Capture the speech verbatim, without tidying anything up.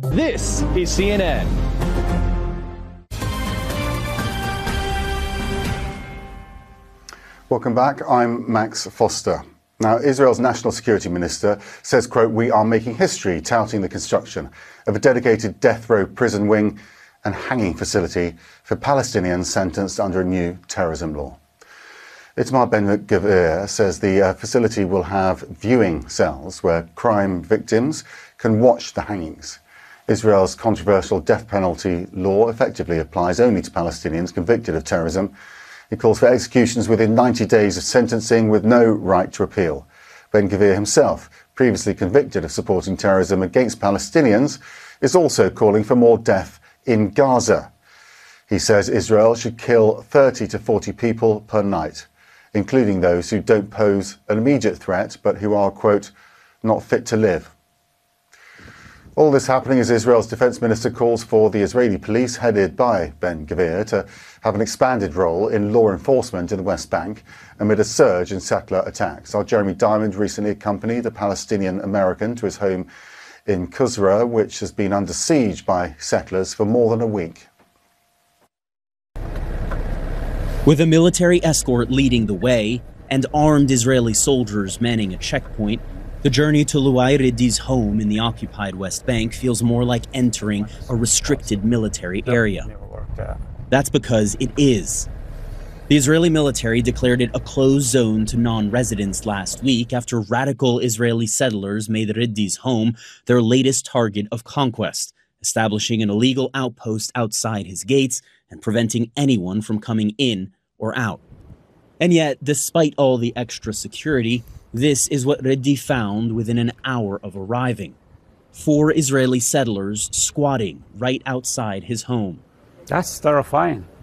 This is C N N. Welcome back. I'm Max Foster. Now, Israel's National Security Minister says, quote, "We are making history touting the construction of a dedicated death row prison wing and hanging facility for Palestinians sentenced under a new terrorism law." Itamar Ben-Gvir says the uh, facility will have viewing cells where crime victims can watch the hangings. Israel's controversial death penalty law effectively applies only to Palestinians convicted of terrorism. It calls for executions within ninety days of sentencing with no right to appeal. Ben-Gvir himself, previously convicted of supporting terrorism against Palestinians, is also calling for more death in Gaza. He says Israel should kill thirty to forty people per night, including those who don't pose an immediate threat but who are, quote, "not fit to live." All this happening as Israel's defense minister calls for the Israeli police, headed by Ben-Gvir, to have an expanded role in law enforcement in the West Bank amid a surge in settler attacks. Our Jeremy Diamond recently accompanied a Palestinian American to his home in Qusra, which has been under siege by settlers for more than a week. With a military escort leading the way and armed Israeli soldiers manning a checkpoint, the journey to Louay Reddi's home in the occupied West Bank feels more like entering a restricted military area. That's because it is. The Israeli military declared it a closed zone to non-residents last week after radical Israeli settlers made Reddi's home their latest target of conquest, establishing an illegal outpost outside his gates and preventing anyone from coming in or out. And yet, despite all the extra security, this is what Reddi found within an hour of arriving. Four Israeli settlers squatting right outside his home. That's terrifying.